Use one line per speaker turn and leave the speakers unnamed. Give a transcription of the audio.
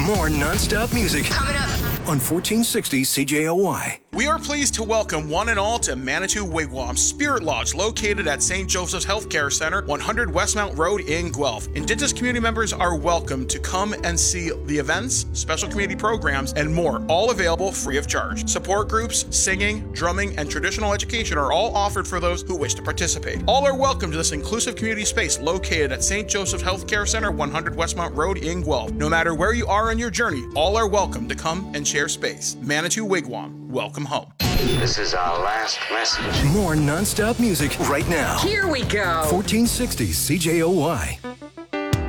More non-stop music
Coming up
on 1460 CJOY.
We are pleased to welcome one and all to Manitou Wigwam Spirit Lodge, located at St. Joseph's Healthcare Center, 100 Westmount Road in Guelph. Indigenous community members are welcome to come and see the events, special community programs, and more, all available free of charge. Support groups, singing, drumming, and traditional education are all offered for those who wish to participate. All are welcome to this inclusive community space located at St. Joseph's Healthcare Center, 100 Westmount Road in Guelph. No matter where you are on your journey, all are welcome to come and share space. Manitou Wigwam, welcome home.
This is our last message.
More non-stop music right now.
Here we go.
1460 CJOY.